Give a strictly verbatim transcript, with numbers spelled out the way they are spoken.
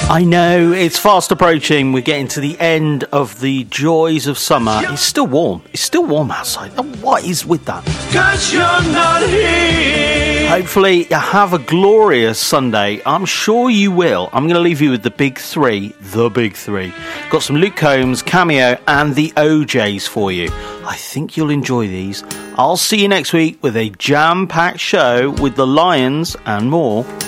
I know, it's fast approaching. We're getting to the end of the joys of summer. It's still warm. It's still warm outside. What is with that? 'Cause you're not here. Hopefully you have a glorious Sunday. I'm sure you will. I'm going to leave you with the big three. The big three. Got some Luke Combs, Cameo, and the O Js for you. I think you'll enjoy these. I'll see you next week with a jam-packed show with the Lions and more.